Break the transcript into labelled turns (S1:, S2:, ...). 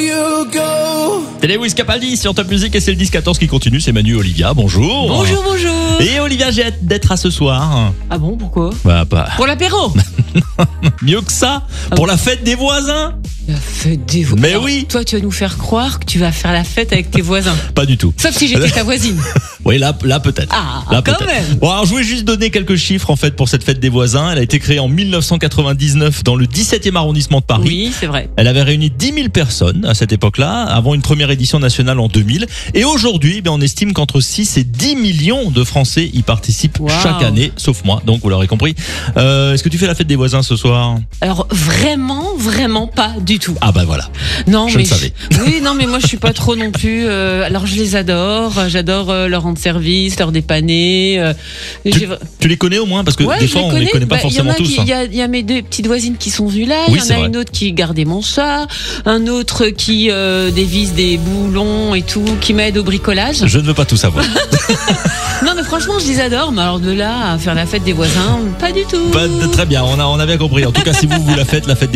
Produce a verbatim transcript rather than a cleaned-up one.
S1: you go.
S2: C'est Lewis Capaldi sur Top Music et c'est le dix quatorze qui continue. C'est Manu et Olivia. Bonjour.
S3: Bonjour, bonjour.
S2: Et Olivia, j'ai hâte d'être à ce soir.
S3: Ah bon, pourquoi?
S2: Bah, pas.
S3: Pour l'apéro.
S2: Mieux que ça.
S3: Ah
S2: Pour
S3: bon.
S2: la fête des voisins.
S3: La fête des voisins.
S2: Mais
S3: Alors,
S2: oui.
S3: Toi, tu vas nous faire croire que tu vas faire la fête avec tes voisins.
S2: Pas du tout.
S3: Sauf si j'étais ta voisine.
S2: Oui, là, là peut-être.
S3: Ah,
S2: là,
S3: quand
S2: peut-être.
S3: même.
S2: Bon, alors, je voulais juste donner quelques chiffres en fait pour cette fête des voisins. Elle a été créée en dix-neuf cent quatre-vingt-dix-neuf dans le dix-septième arrondissement de Paris.
S3: Oui, c'est vrai.
S2: Elle avait réuni dix mille personnes à cette époque-là, avant une première édition nationale en deux mille. Et aujourd'hui, eh bien, on estime qu'entre six et dix millions de Français y participent
S3: Wow.
S2: chaque année, sauf moi. Donc, vous l'aurez compris. Euh, est-ce que tu fais la fête des voisins ce soir?
S3: Alors, vraiment, vraiment pas du tout.
S2: Ah bah voilà.
S3: Non,
S2: Je
S3: mais
S2: le savais.
S3: oui, non, mais moi je suis pas trop non plus. euh, alors je les adore, j'adore euh, leur rendre service, leur dépanner. euh,
S2: Tu,
S3: j'ai-
S2: tu les connais au moins parce que
S3: Ouais,
S2: des
S3: je
S2: fois
S3: les
S2: on
S3: connais.
S2: les connaît pas
S3: Bah,
S2: forcément
S3: il y en a
S2: tous.
S3: qui-
S2: hein.
S3: Il y, a, il y a mes deux petites voisines qui sont venues là.
S2: Oui,
S3: Il y
S2: c'est
S3: en a
S2: vrai.
S3: une autre qui gardait mon chat, un autre qui euh, dévisse des boulons et tout, qui m'aide au bricolage.
S2: Je ne veux pas tout savoir.
S3: Non, mais franchement, je les adore. Mais alors de là à faire la fête des voisins, pas du tout.
S2: Pas de- très bien, on a, on a bien compris. En tout cas, si vous vous la faites, la fête